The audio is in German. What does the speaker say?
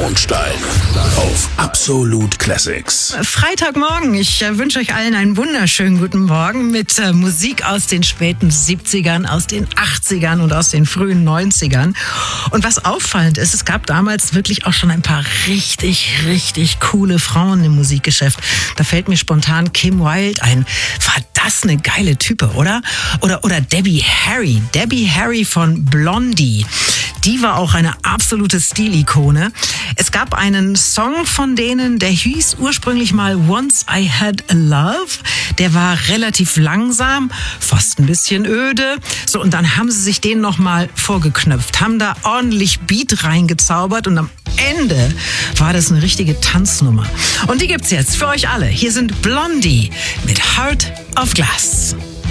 Mondstein auf Absolut Classics. Freitagmorgen. Ich wünsche euch allen einen wunderschönen guten Morgen mit Musik aus den späten 70ern, aus den 80ern und aus den frühen 90ern. Und was auffallend ist, es gab damals wirklich auch schon ein paar richtig coole Frauen im Musikgeschäft. Da fällt mir spontan Kim Wilde ein. War das eine geile Type, oder? Oder Debbie Harry. Debbie Harry von Blondie. Die war auch eine absolute Stilikone. Es gab einen Song von denen, der hieß ursprünglich mal Once I Had a Love. Der war relativ langsam, fast ein bisschen öde. So, und dann haben sie sich den nochmal vorgeknöpft, haben da ordentlich Beat reingezaubert und am Ende war das eine richtige Tanznummer. Und die gibt's jetzt für euch alle. Hier sind Blondie mit Heart of Glass.